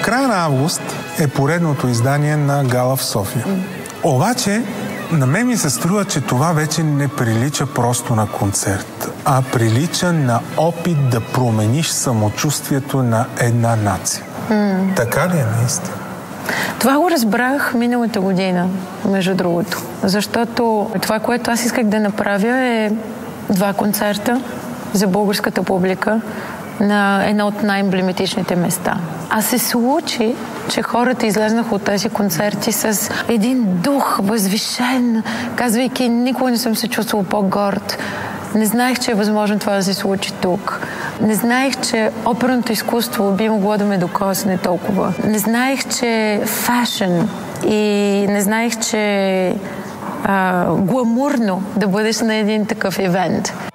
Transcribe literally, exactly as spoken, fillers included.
края на август е поредното издание на Гала в София. Обаче, на мен ми се струва, че това вече не прилича просто на концерт, а прилича на опит да промениш самочувствието на една нация. Mm. Така ли е наистина? Това го разбрах миналата година, между другото. Защото това, което аз исках да направя, е два концерта за българската публика на едно от най-емблематичните места. А се случи, че хората излезнаха от тези концерти с един дух възвишен, казвайки: никога не съм се чувствал по-горд. Не знаех, че е възможно това да се случи тук. Не знаех, че оперното изкуство би могло да ме докосне толкова. Не знаех, че фашън и не знаех, че а, гламурно да бъдеш на един такъв ивент.